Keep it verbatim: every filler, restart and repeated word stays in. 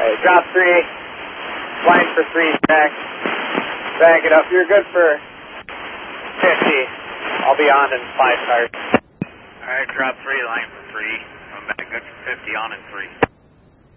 Okay, drop three, line for three, back, back it up. You're good for fifty. I'll be on in five cars. All right, drop three, line for three. I'm back good for fifty, on in three.